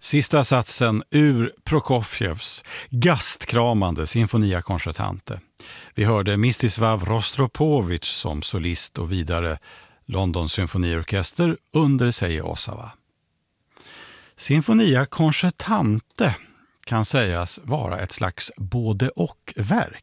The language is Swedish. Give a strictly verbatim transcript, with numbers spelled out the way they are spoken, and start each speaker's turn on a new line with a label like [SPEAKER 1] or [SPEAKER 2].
[SPEAKER 1] Sista satsen ur Prokofjevs gastkramande Sinfonia Concertante. Vi hörde Mstislav Rostropovich som solist och vidare Londons symfoniorkester under Seiji Osawa. Sinfonia Concertante kan sägas vara ett slags både och verk.